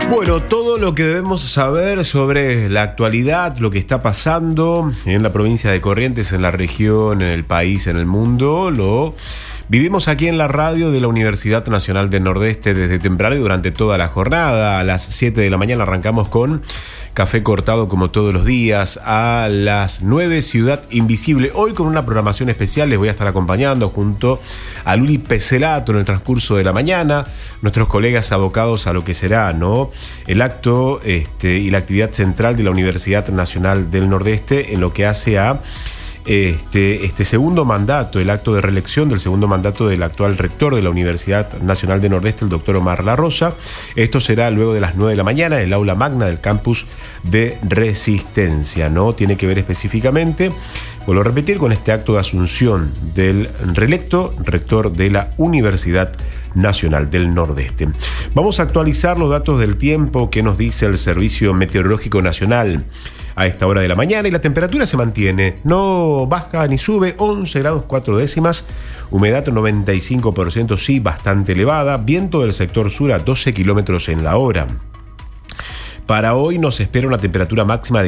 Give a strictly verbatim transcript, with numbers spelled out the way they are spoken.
Bueno, todo lo que debemos saber sobre la actualidad, lo que está pasando en la provincia de Corrientes, en la región, en el país, en el mundo, lo vivimos aquí en la radio de la Universidad Nacional del Nordeste desde temprano y durante toda la jornada. A las siete de la mañana arrancamos con Café Cortado como todos los días. A las nueve, Ciudad Invisible. Hoy con una programación especial les voy a estar acompañando junto a Luli Peselato en el transcurso de la mañana. Nuestros colegas abocados a lo que será, ¿no?, el acto este, y la actividad central de la Universidad Nacional del Nordeste en lo que hace a Este, este segundo mandato, el acto de reelección del segundo mandato del actual rector de la Universidad Nacional del Nordeste, el doctor Omar La Rosa. Esto será luego de las nueve de la mañana en el aula magna del campus de Resistencia, ¿no? Tiene que ver específicamente, vuelvo a repetir, con este acto de asunción del reelecto rector de la Universidad Nacional del Nordeste. Vamos a actualizar los datos del tiempo que nos dice el Servicio Meteorológico Nacional a esta hora de la mañana, y la temperatura se mantiene, no baja ni sube, once grados cuatro décimas, humedad noventa y cinco por ciento, sí, bastante elevada, viento del sector sur a doce kilómetros en la hora. Para hoy nos espera una temperatura máxima de